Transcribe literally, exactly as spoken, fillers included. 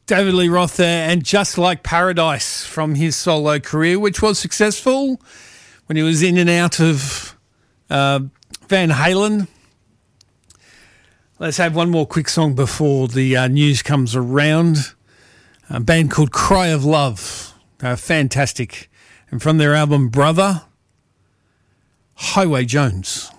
David Lee Roth there, and Just Like Paradise from his solo career, which was successful when he was in and out of uh, Van Halen. Let's have one more quick song before the uh, news comes around. A band called Cry of Love. Uh, fantastic. And from their album Brother, Highway Jones.